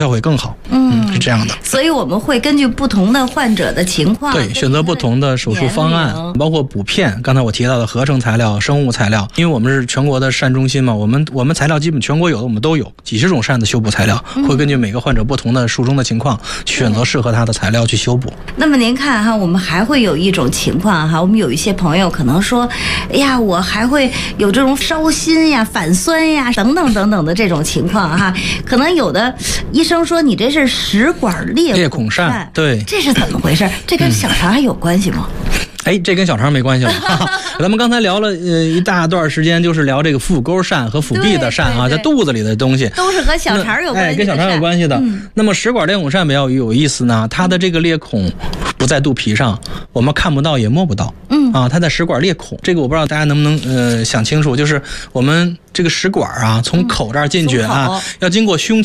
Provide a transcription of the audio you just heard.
效会更好。是这样的。 所以我们会根据不同的患者的情况， 对，选择不同的手术方案，包括补片，刚才我提到的合成材料、生物材料，因为我们是全国的疝中心嘛，我们材料基本全国有的我们都有，几十种疝的修补材料，会根据每个患者不同的术中的情况，选择适合他的材料去修补。 那么您看哈，我们还会有一种情况哈，我们有一些朋友可能说，哎呀，我还会有这种烧心呀、反酸呀等等等等的这种情况哈，可能有的医生说你这是食管裂孔疝， 对， 这是怎么回事？这跟小肠还有关系吗？ 这跟小肠没关系了。咱们刚才聊了一大段时间，就是聊这个腹沟疝和腹壁的疝啊，在肚子里的东西都是和小肠有关系的， 跟小肠有关系的。那么食管裂孔疝比较有意思呢，它的这个裂孔不在肚皮上，我们看不到也摸不到。它在食管裂孔，这个我不知道大家能不能想清楚，就是我们这个食管啊，从口这儿进去啊，要经过胸